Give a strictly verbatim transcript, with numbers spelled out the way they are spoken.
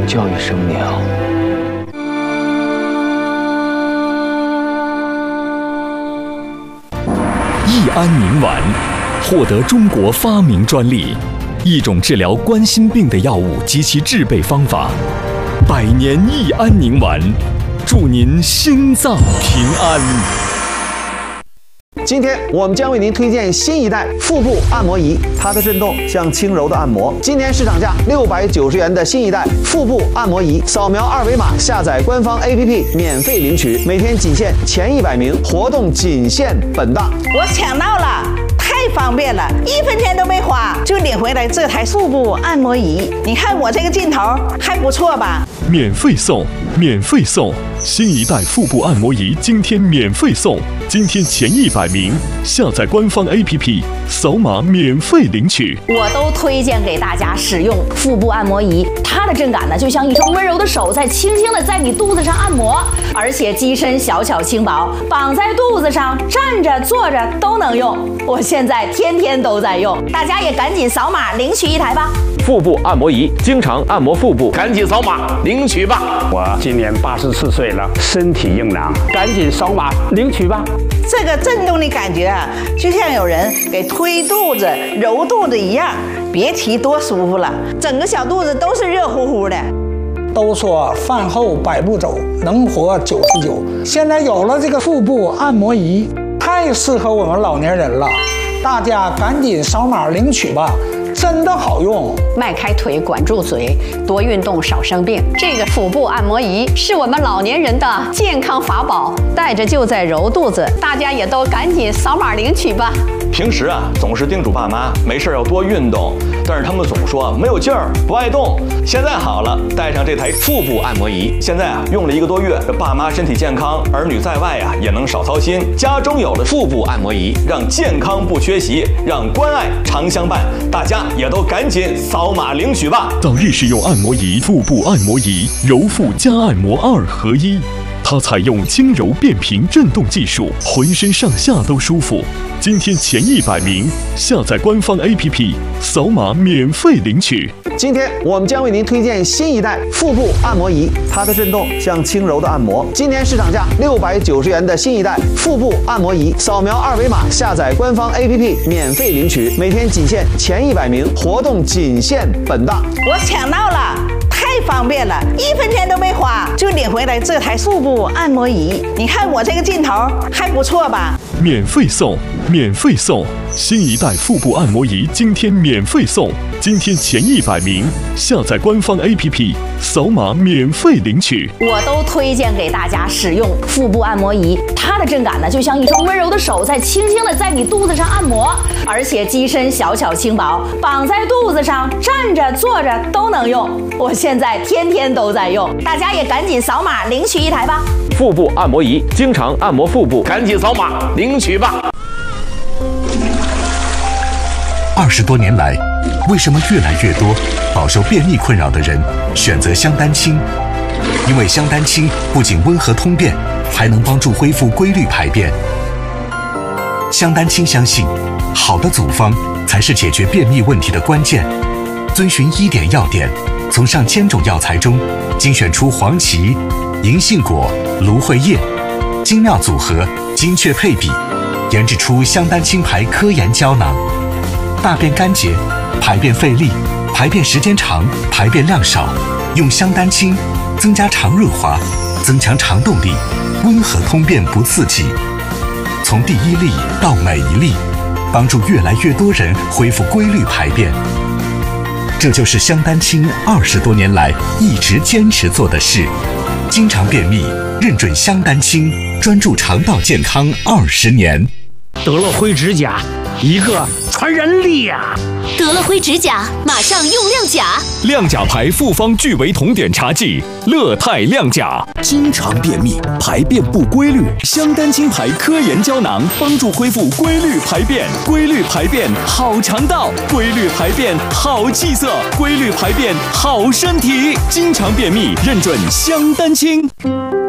教育生命。 益安宁丸获得中国发明专利，一种治疗冠心病的药物及其制备方法。百年益安宁丸，祝您心脏平安。 今天我们将为您推荐新一代腹部按摩仪，它的震动像轻柔的按摩。今年市场价六百九十元的新一代腹部按摩仪，扫描二维码下载官方 A P P 免费领取，每天仅限前一百名，活动仅限本档。 我抢到了！太方便了，一分钱都没花就领回来这台腹部按摩仪。你看我这个劲头还不错吧？ 免费送，免费送！新一代腹部按摩仪今天免费送，今天前一百名下载官方 A P P， 扫码免费领取。 我都推荐给大家使用腹部按摩仪，它的震感呢，就像一双温柔的手在轻轻的在你肚子上按摩，而且机身小巧轻薄，绑在肚子上，站着坐着都能用。我现在天天都在用，大家也赶紧扫码领取一台吧。 腹部按摩仪，经常按摩腹部，赶紧扫码领取吧。 我今年八十四岁了，身体硬朗，赶紧扫码领取吧。 这个震动的感觉啊，就像有人给推肚子、揉肚子一样，别提多舒服了，整个小肚子都是热乎乎的。 都说饭后百步走，能活九十九。现在有了这个腹部按摩仪，太适合我们老年人了，大家赶紧扫码领取吧。真的好用， 迈开腿，管住嘴，多运动，少生病。这个腹部按摩仪是我们老年人的健康法宝，带着就在揉肚子，大家也都赶紧扫码领取吧。 平时啊，总是叮嘱爸妈没事要多运动，但是他们总说没有劲儿，不爱动。现在好了，带上这台腹部按摩仪，现在啊用了一个多月，这爸妈身体健康，儿女在外啊也能少操心。家中有了腹部按摩仪，让健康不缺席，让关爱常相伴。大家也都赶紧扫码领取吧！ 早日使用按摩仪，腹部按摩仪，揉腹加按摩二合一。它采用轻柔变频震动技术，浑身上下都舒服。今天前一百名下载官方 A P P， 扫码免费领取。 今天我们将为您推荐新一代腹部按摩仪，它的震动像轻柔的按摩。今年市场价六百九十元的新一代腹部按摩仪，扫描二维码下载官方 A P P 免费领取，每天仅限前一百名，活动仅限本档。 我抢到了！太方便了，一分钱都没花就领回来这台腹部按摩仪。你看我这个劲头还不错吧？ 免费送，免费送！新一代腹部按摩仪今天免费送，今天前一百名下载官方 A P P， 扫码免费领取。 我都推荐给大家使用腹部按摩仪，它的震感呢，就像一双温柔的手在轻轻的在你肚子上按摩，而且机身小巧轻薄，绑在肚子上，站着坐着都能用。我现在天天都在用，大家也赶紧扫码领取一台吧。 腹部按摩仪，经常按摩腹部，赶紧扫码领取吧。 二十多年来，为什么越来越多饱受便秘困扰的人选择香丹清？因为香丹清不仅温和通便，还能帮助恢复规律排便。香丹清相信，好的组方才是解决便秘问题的关键。遵循医典要点，从上千种药材中精选出黄芪、银杏果、芦荟叶，精妙组合，精确配比，研制出香丹清牌科研胶囊。大便干结、排便费力、排便时间长、排便量少，用香丹清增加肠润滑，增强肠动力，温和通便不刺激。从第一粒到每一粒，帮助越来越多人恢复规律排便。这就是香丹清二十多年来一直坚持做的事。经常便秘，认准香丹清，专注肠道健康二十年。 得了灰指甲，一个传染力呀！ 得了灰指甲，马上用亮甲。 亮甲牌复方聚维酮碘茶剂，乐泰亮甲。经常便秘，排便不规律，香丹清牌科研胶囊帮助恢复规律排便。规律排便好肠道，规律排便好气色，规律排便好身体。经常便秘，认准香丹清。